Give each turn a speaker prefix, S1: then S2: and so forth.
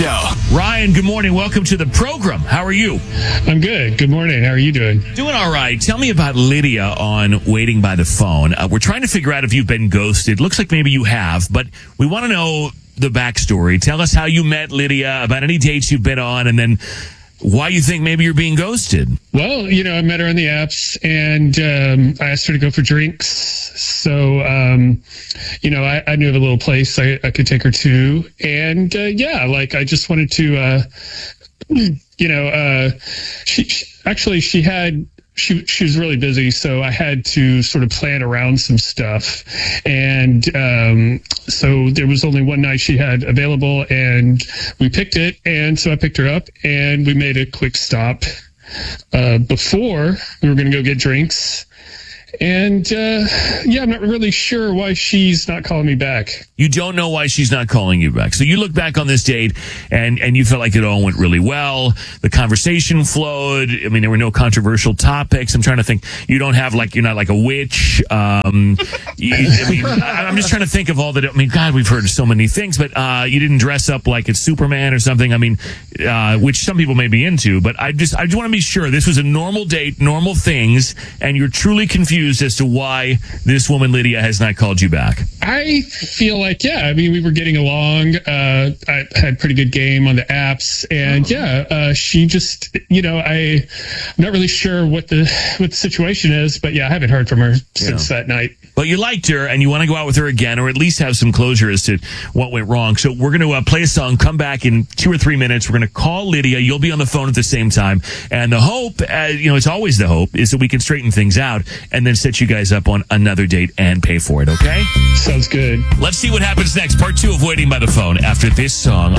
S1: Show.
S2: Ryan, good morning. Welcome to the program. How are you?
S3: I'm good. Good morning. How are you doing?
S2: Doing all right. Tell me about Lydia on Waiting by the Phone. We're trying to figure out if you've been ghosted. Looks like maybe you have, but we want to know the backstory. Tell us how you met Lydia, about any dates you've been on, and then why you think maybe you're being ghosted.
S3: Well, I met her on the apps, and I asked her to go for drinks. So, I knew of a little place I could take her to. And, I just wanted to, she was really busy, so I had to sort of plan around some stuff. And so there was only one night she had available, and we picked it. And so I picked her up, and we made a quick stop before we were going to go get drinks. And, I'm not really sure why she's not calling me back.
S2: You don't know why she's not calling you back. So you look back on this date and you felt like it all went really well. The conversation flowed. I mean, there were no controversial topics. I'm trying to think. You're not like a witch. I'm just trying to think of all that. I mean, God, we've heard so many things, but, you didn't dress up like it's Superman or something. I mean, which some people may be into, but I just want to be sure this was a normal date, normal things, and you're truly confused as to why this woman, Lydia, has not called you back.
S3: I feel like, we were getting along. I had pretty good game on the apps, and she just, I'm not really sure what the situation is, but I haven't heard from her since that night.
S2: But you liked her, and you want to go out with her again, or at least have some closure as to what went wrong. So we're going to play a song, come back in 2 or 3 minutes. We're going to call Lydia. You'll be on the phone at the same time. And the hope, it's always the hope, is that we can straighten things out and then set you guys up on another date and pay for it, okay?
S3: Sounds good.
S2: Let's see what happens next. Part 2 of Waiting by the Phone after this song.